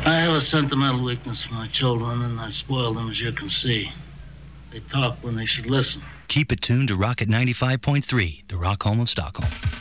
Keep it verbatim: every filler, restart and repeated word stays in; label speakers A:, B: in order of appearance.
A: I have a sentimental weakness for my children, and I spoil them, as you can see. They talk when they should listen.
B: Keep it tuned to Rocket ninety-five point three, the Rock Home of Stockholm.